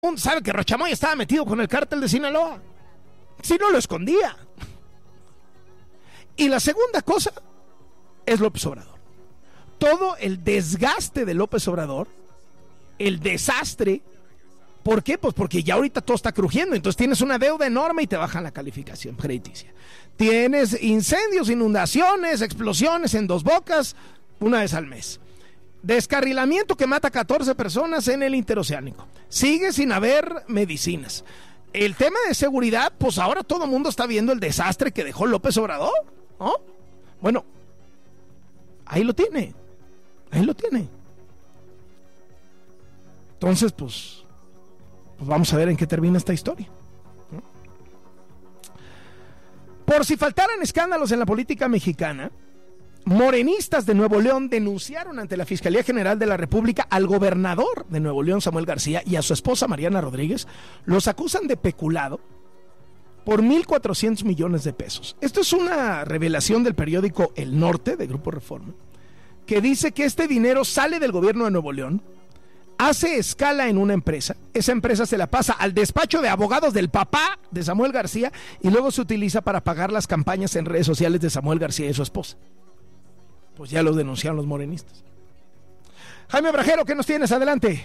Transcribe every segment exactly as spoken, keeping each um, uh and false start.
mundo sabe que Rochamoya estaba metido con el cártel de Sinaloa. Si no lo escondía. Y la segunda cosa es López Obrador. Todo el desgaste de López Obrador, el desastre. ¿Por qué? Pues porque ya ahorita todo está crujiendo. Entonces tienes una deuda enorme y te bajan la calificación crediticia. Tienes incendios, inundaciones, explosiones en Dos Bocas una vez al mes. Descarrilamiento que mata a catorce personas en el interoceánico. Sigue sin haber medicinas. El tema de seguridad, pues ahora todo el mundo está viendo el desastre que dejó López Obrador, ¿no? Bueno, ahí lo tiene. Ahí lo tiene. Entonces, pues, pues vamos a ver en qué termina esta historia, ¿no? Por si faltaran escándalos en la política mexicana, morenistas de Nuevo León denunciaron ante la Fiscalía General de la República al gobernador de Nuevo León, Samuel García, y a su esposa Mariana Rodríguez. Los acusan de peculado por mil cuatrocientos millones de pesos. Esto es una revelación del periódico El Norte, de Grupo Reforma, que dice que este dinero sale del gobierno de Nuevo León, hace escala en una empresa, esa empresa se la pasa al despacho de abogados del papá de Samuel García y luego se utiliza para pagar las campañas en redes sociales de Samuel García y su esposa. Pues ya los denunciaron los morenistas. Jaime Brajero, ¿qué nos tienes? Adelante.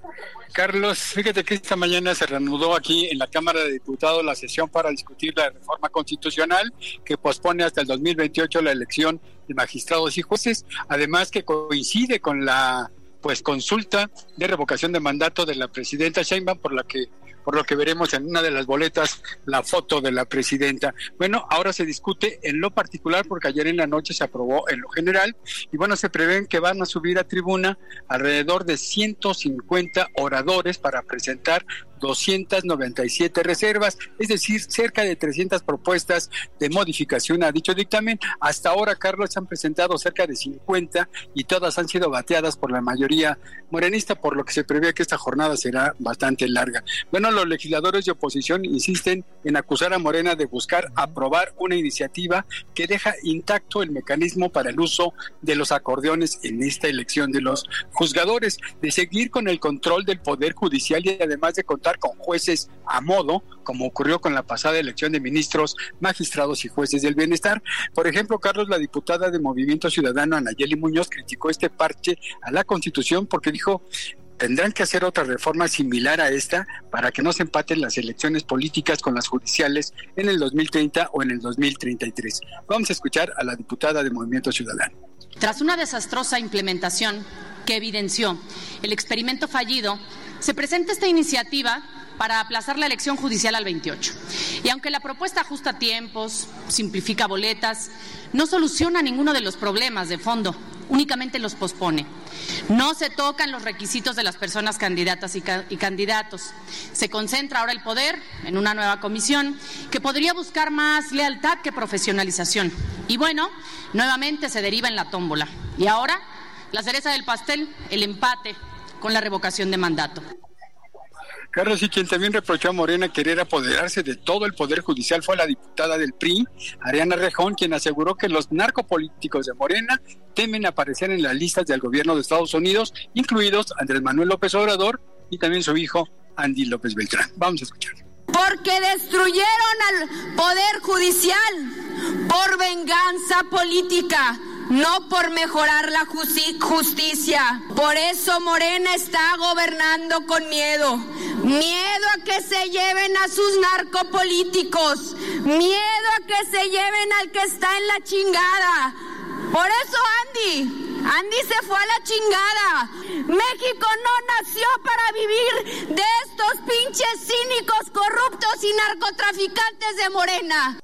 Carlos, fíjate que esta mañana se reanudó aquí en la Cámara de Diputados la sesión para discutir la reforma constitucional que pospone hasta el dos mil veintiocho la elección de magistrados y jueces, además que coincide con la pues consulta de revocación de mandato de la presidenta Sheinbaum, por la que por lo que veremos en una de las boletas la foto de la presidenta. Bueno, ahora se discute en lo particular porque ayer en la noche se aprobó en lo general y bueno, se prevén que van a subir a tribuna alrededor de ciento cincuenta oradores para presentar doscientas noventa y siete reservas, es decir, cerca de trescientas propuestas de modificación a dicho dictamen. Hasta ahora, Carlos, se han presentado cerca de cincuenta y todas han sido bateadas por la mayoría morenista, por lo que se prevé que esta jornada será bastante larga. Bueno, los legisladores de oposición insisten en acusar a Morena de buscar aprobar una iniciativa que deja intacto el mecanismo para el uso de los acordeones en esta elección de los juzgadores, de seguir con el control del Poder Judicial y además de contar con jueces a modo, como ocurrió con la pasada elección de ministros, magistrados y jueces del bienestar. Por ejemplo, Carlos, la diputada de Movimiento Ciudadano, Anayeli Muñoz, criticó este parche a la Constitución porque dijo: tendrán que hacer otra reforma similar a esta para que no se empaten las elecciones políticas con las judiciales en el dos mil treinta o en el dos mil treinta y tres. Vamos a escuchar a la diputada de Movimiento Ciudadano. Tras una desastrosa implementación que evidenció el experimento fallido, se presenta esta iniciativa para aplazar la elección judicial al veintiocho. Y aunque la propuesta ajusta tiempos, simplifica boletas, no soluciona ninguno de los problemas de fondo, únicamente los pospone. No se tocan los requisitos de las personas candidatas y, ca- y candidatos. Se concentra ahora el poder en una nueva comisión que podría buscar más lealtad que profesionalización. Y bueno, nuevamente se deriva en la tómbola. Y ahora, la cereza del pastel, el empate con la revocación de mandato. Carlos, y quien también reprochó a Morena querer apoderarse de todo el Poder Judicial fue la diputada del P R I, Ariana Rejón, quien aseguró que los narcopolíticos de Morena temen aparecer en las listas del gobierno de Estados Unidos, incluidos Andrés Manuel López Obrador y también su hijo Andy López Beltrán. Vamos a escuchar. Porque destruyeron al Poder Judicial por venganza política, no por mejorar la justi- justicia. Por eso Morena está gobernando con miedo. Miedo a que se lleven a sus narcopolíticos. Miedo a que se lleven al que está en la chingada. Por eso Andy... Andy se fue a la chingada. México no nació para vivir de estos pinches cínicos, corruptos y narcotraficantes de Morena.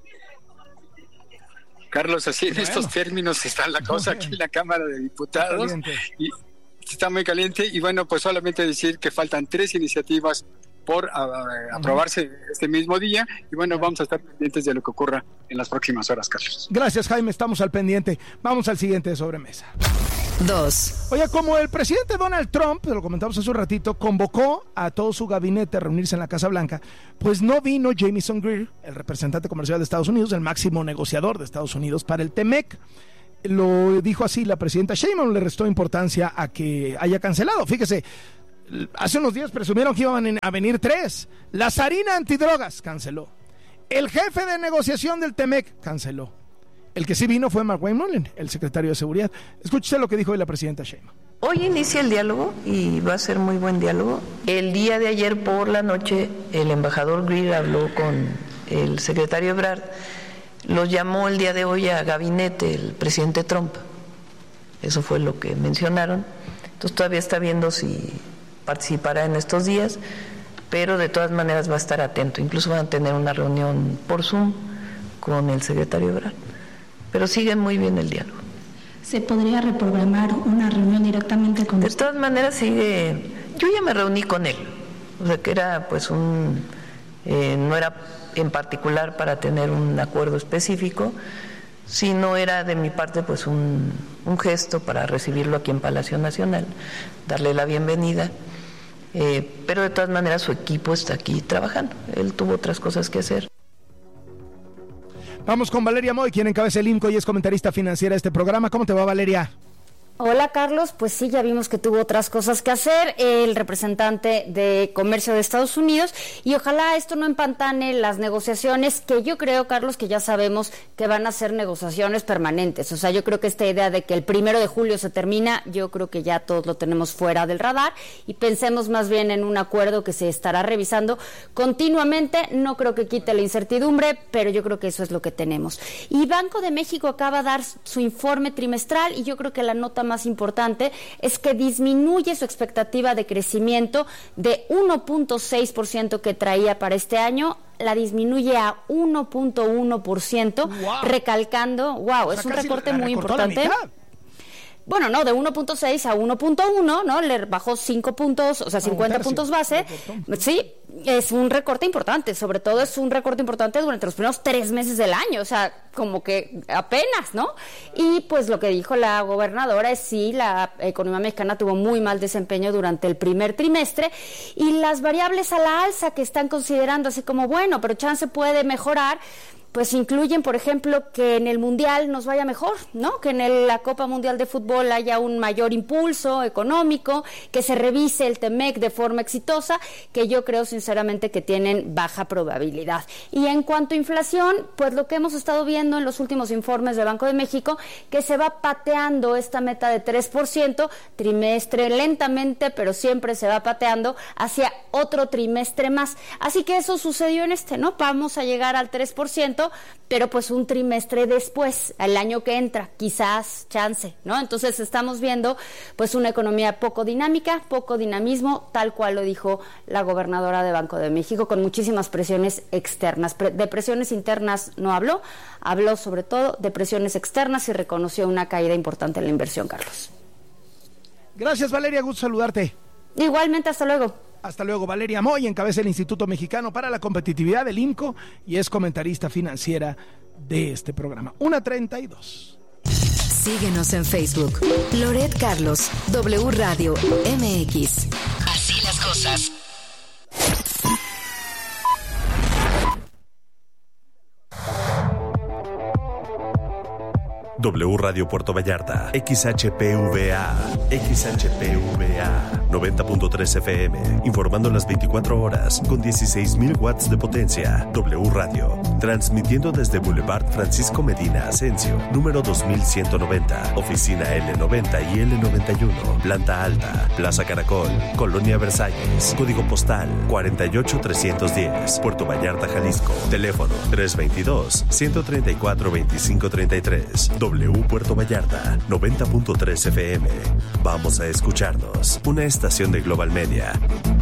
Carlos, así en bueno. estos términos está la cosa aquí en la Cámara de Diputados. Y está muy caliente. Y bueno, pues solamente decir que faltan tres iniciativas por uh, aprobarse este mismo día y bueno, vamos a estar pendientes de lo que ocurra en las próximas horas, Carlos. Gracias, Jaime, estamos al pendiente. Vamos al siguiente de sobremesa. Dos. Oye, como el presidente Donald Trump, lo comentamos hace un ratito, convocó a todo su gabinete a reunirse en la Casa Blanca, pues no vino Jamieson Greer, el representante comercial de Estados Unidos, el máximo negociador de Estados Unidos para el TEMEC. Lo dijo así la presidenta Sheinbaum, le restó importancia a que haya cancelado. Fíjese, Hace unos días presumieron que iban a venir tres. La zarina antidrogas canceló. El jefe de negociación del Temec canceló. El que sí vino fue Mark Wayne, el secretario de Seguridad. Escúchese lo que dijo hoy la presidenta Sheinbaum. Hoy inicia el diálogo y va a ser muy buen diálogo. El día de ayer por la noche el embajador Greer habló con el secretario Ebrard. Los llamó el día de hoy a gabinete el presidente Trump. Eso fue lo que mencionaron. Entonces todavía está viendo si participará en estos días, pero de todas maneras va a estar atento. Incluso van a tener una reunión por Zoom con el secretario Ebrard. Pero sigue muy bien el diálogo. ¿Se podría reprogramar una reunión directamente con De usted? todas maneras sigue. Yo ya me reuní con él, o sea que era pues un, eh, no era en particular para tener un acuerdo específico, sino era de mi parte pues un, un gesto para recibirlo aquí en Palacio Nacional, darle la bienvenida, eh, pero de todas maneras su equipo está aquí trabajando. Él tuvo otras cosas que hacer. Vamos con Valeria Moy, quien encabeza el IMCO y es comentarista financiera de este programa. ¿Cómo te va, Valeria? Hola, Carlos. Pues sí, ya vimos que tuvo otras cosas que hacer el representante de Comercio de Estados Unidos y ojalá esto no empantane las negociaciones, que yo creo, Carlos, que ya sabemos que van a ser negociaciones permanentes. O sea, yo creo que esta idea de que el primero de julio se termina, yo creo que ya todos lo tenemos fuera del radar y pensemos más bien en un acuerdo que se estará revisando continuamente. No creo que quite la incertidumbre, pero yo creo que eso es lo que tenemos. Y Banco de México acaba de dar su informe trimestral y yo creo que la nota más importante es que disminuye su expectativa de crecimiento de uno punto seis por ciento que traía para este año, la disminuye a uno punto uno por ciento, wow. recalcando, wow, o sea, es un recorte la, la muy importante. Bueno, no, de uno punto seis a uno punto uno, ¿no? Le bajó cinco puntos, o sea, cincuenta ah, puntos base. Sí, es un recorte importante, sobre todo es un recorte importante durante los primeros tres meses del año, o sea, como que apenas, ¿no? Y pues lo que dijo la gobernadora es sí, la economía mexicana tuvo muy mal desempeño durante el primer trimestre y las variables a la alza que están considerando así como, bueno, pero chance puede mejorar, pues incluyen, por ejemplo, que en el Mundial nos vaya mejor, ¿no? Que en el, la Copa Mundial de Fútbol haya un mayor impulso económico, que se revise el Temec de forma exitosa, que yo creo sinceramente que tienen baja probabilidad. Y en cuanto a inflación, pues lo que hemos estado viendo en los últimos informes del Banco de México, que se va pateando esta meta de tres por ciento, trimestre lentamente, pero siempre se va pateando hacia otro trimestre más. Así que eso sucedió en este, ¿no? Vamos a llegar al tres por ciento, pero pues un trimestre después, el año que entra, quizás chance, ¿no? Entonces estamos viendo pues una economía poco dinámica, poco dinamismo, tal cual lo dijo la gobernadora de Banco de México, con muchísimas presiones externas. De presiones internas no habló, habló sobre todo de presiones externas y reconoció una caída importante en la inversión, Carlos. Gracias, Valeria, gusto saludarte. Igualmente, hasta luego. Hasta luego. Valeria Moy encabeza el Instituto Mexicano para la Competitividad del IMCO y es comentarista financiera de este programa. una treinta y dos. Síguenos en Facebook. Loret Carlos, W Radio M X. Así las cosas. W Radio Puerto Vallarta, X H P V A, X H P V A, noventa punto tres F M, informando las veinticuatro horas con dieciséis mil watts de potencia. W Radio, transmitiendo desde Boulevard Francisco Medina Asensio, número dos mil ciento noventa, oficina L noventa y L noventa y uno, planta alta, Plaza Caracol, Colonia Versalles, código postal cuarenta y ocho trescientos diez, Puerto Vallarta, Jalisco, teléfono tres veintidós, ciento treinta y cuatro, veinticinco treinta y tres. W Puerto Vallarta, noventa punto tres F M. Vamos a escucharnos. Una estación de Global Media.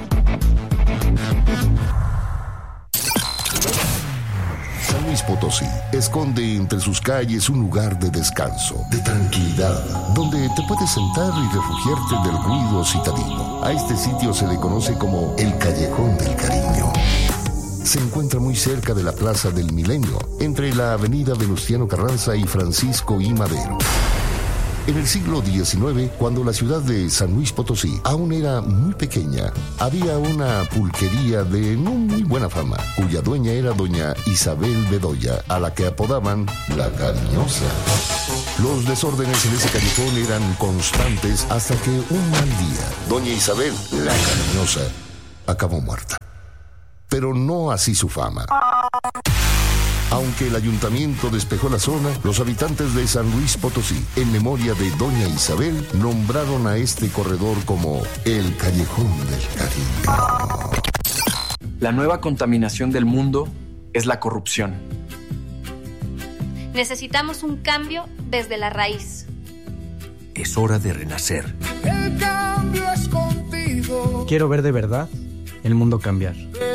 San Luis Potosí esconde entre sus calles un lugar de descanso, de tranquilidad, donde te puedes sentar y refugiarte del ruido citadino. A este sitio se le conoce como el Callejón del Cariño. Se encuentra muy cerca de la Plaza del Milenio, entre la avenida Venustiano Carranza y Francisco I. Madero. En el siglo diecinueve, cuando la ciudad de San Luis Potosí aún era muy pequeña, había una pulquería de no muy buena fama, cuya dueña era doña Isabel Bedoya, a la que apodaban La Cariñosa. Los desórdenes en ese callejón eran constantes hasta que un mal día, doña Isabel, La Cariñosa, acabó muerta. Pero no así su fama. Aunque el ayuntamiento despejó la zona, los habitantes de San Luis Potosí, en memoria de doña Isabel, nombraron a este corredor como el Callejón del Cariño. La nueva contaminación del mundo es la corrupción. Necesitamos un cambio desde la raíz. Es hora de renacer. El cambio es contigo. Quiero ver de verdad el mundo cambiar.